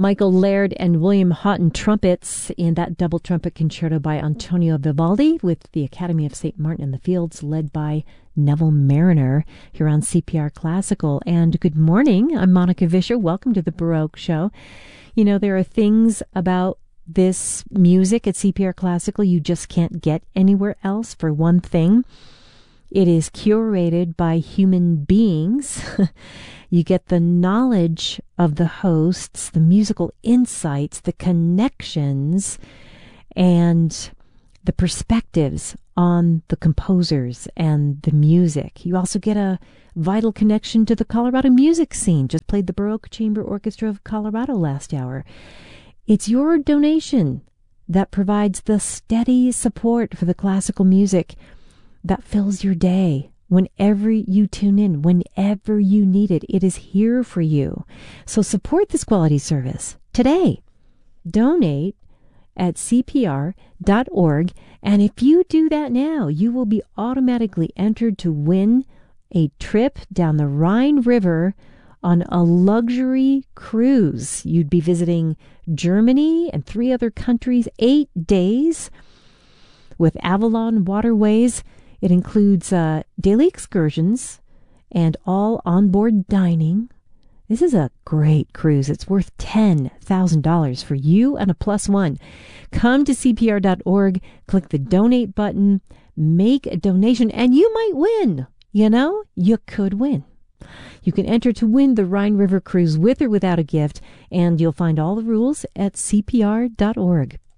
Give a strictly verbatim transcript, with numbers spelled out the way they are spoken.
Michael Laird and William Houghton trumpets in that double trumpet concerto by Antonio Vivaldi with the Academy of Saint Martin in the Fields, led by Neville Mariner, here on C P R Classical. And good morning, I'm Monica Vischer. Welcome to the Baroque Show. You know, there are things about this music at C P R Classical you just can't get anywhere else. For one thing, it is curated by human beings. You get the knowledge of the hosts, the musical insights, the connections, and the perspectives on the composers and the music. You also get a vital connection to the Colorado music scene. Just played the Baroque Chamber Orchestra of Colorado last hour. It's your donation that provides the steady support for the classical music that fills your day. Whenever you tune in, whenever you need it, it is here for you. So support this quality service today. Donate at C P R dot org. And if you do that now, you will be automatically entered to win a trip down the Rhine River on a luxury cruise. You'd be visiting Germany and three other countries, eight days with Avalon Waterways. It includes uh, daily excursions and all onboard dining. This is a great cruise. It's worth ten thousand dollars for you and a plus one. Come to C P R dot org, click the donate button, make a donation, and you might win. You know, you could win. You can enter to win the Rhine River Cruise with or without a gift, and you'll find all the rules at C P R dot org.